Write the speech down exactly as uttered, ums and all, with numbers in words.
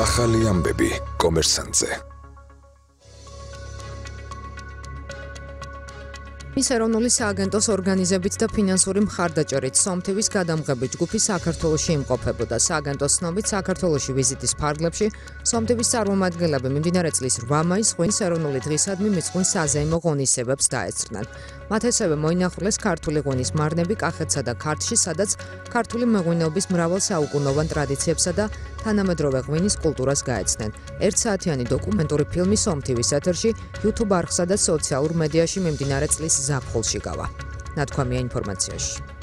ახალი ამბები კომერსანტზე. მის ეროვნული სააგენტოს ორგანიზებით და ფინანსური მხარდაჭერით სომთივის გადამღები ჯგუფი საქართველოში იმყოფებოდა. სააგენტოს ცნობით საქართველოში ვიზიტის ფარგლებში სომთივის წარმომადგენლები მიმდინარე წლის რვა მაისს ღვინის ეროვნული დღისადმი მიწყვილ საზეიმო ღონისძიებებს დაესწრნენ. მათ ასევე მოინახულეს ქართული ღვინის მარნები კახეთსა და ქართლში, სადაც ქართული მეღვინეობის მრავალ საუკუნოვან ტრადიციებსა და თანამედროვე ღვინის კულტურას გაეცნენ. ერთსაათიანი დოკუმენტური ფილმი სომთივის ეთერში, YouTube არხსა და სოციალურ მედიაში მიმდინარე წლის ზაფხულში გავა. ნათქვამია ინფორმაციაში.